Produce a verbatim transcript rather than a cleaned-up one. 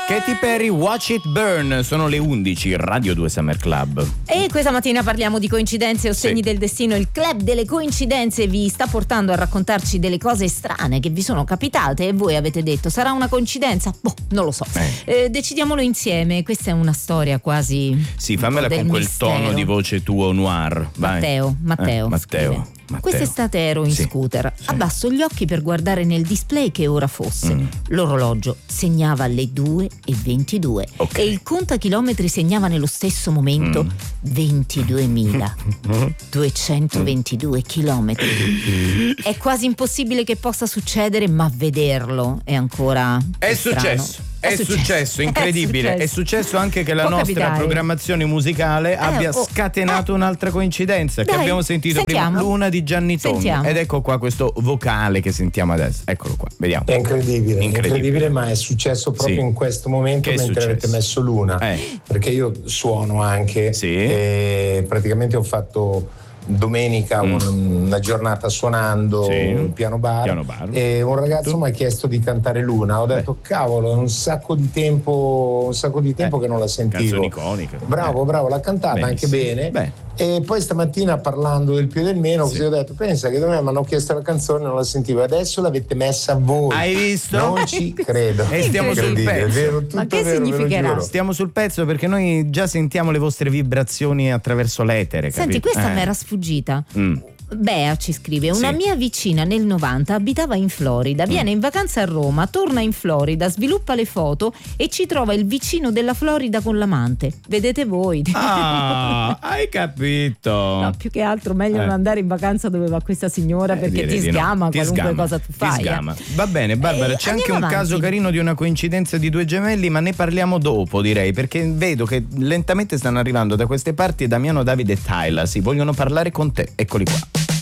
Katy Perry, Watch It Burn. Sono le undici, Radio due Summer Club. E questa mattina parliamo di coincidenze o segni sì. del destino. Il club delle coincidenze vi sta portando a raccontarci delle cose strane che vi sono capitate e voi avete detto sarà una coincidenza? Boh, non lo so. Eh. Eh, decidiamolo insieme. Questa è una storia quasi. Sì, fammela con quel mistero. Tono di voce tuo noir. Vai. Matteo, Matteo. Eh, Matteo. Matteo. Quest'estate ero in sì, scooter, sì. abbasso gli occhi per guardare nel display che ora fosse. Mm. L'orologio segnava le due e ventidue okay. e il contachilometri segnava nello stesso momento mm. ventidue chilometri. È quasi impossibile che possa succedere, ma vederlo è ancora è strano. successo. È, è successo, successo, incredibile. È successo. È successo anche che la Può nostra capitare. programmazione musicale eh, abbia oh, scatenato eh. un'altra coincidenza. Dai, che abbiamo sentito sentiamo. prima, Luna di Gianni Toni. Ed ecco qua questo vocale che sentiamo adesso. Eccolo qua, vediamo. È incredibile, incredibile, incredibile ma è successo proprio sì. in questo momento che mentre avete messo Luna. Eh. Perché io suono anche sì. e praticamente ho fatto domenica mm. un, una giornata suonando sì. un piano bar, piano bar e un ragazzo mi ha chiesto di cantare Luna. Ho detto Beh. cavolo, è un sacco di tempo un sacco di tempo eh. che non la sentivo. Canzone iconica. Bravo, eh. bravo, l'ha cantata Benissimo. anche bene. Beh. E poi stamattina parlando del più e del meno sì. così ho detto pensa che da me mi hanno chiesto la canzone, non la sentivo, adesso l'avete messa a voi. Hai visto? Non ci credo. E stiamo sul pezzo. Vero, tutto Ma che vero, significherà? Stiamo sul pezzo perché noi già sentiamo le vostre vibrazioni attraverso l'etere. Senti, capito? questa eh. mi era sfuggita. Mm. Bea ci scrive: una sì. mia vicina nel novanta abitava in Florida, viene mm. in vacanza a Roma, torna in Florida, sviluppa le foto e ci trova il vicino della Florida con l'amante. Vedete voi. Ah, hai capito? No, più che altro meglio eh. non andare in vacanza dove va questa signora eh, perché ti sgama no. ti qualunque sgama. cosa tu fai. Ti sgama. Eh. Va bene, Barbara, eh, c'è anche un avanti. caso carino di una coincidenza di due gemelli, ma ne parliamo dopo, direi, perché vedo che lentamente stanno arrivando da queste parti Damiano, Davide e Tyla. Si vogliono parlare con te. Eccoli qua.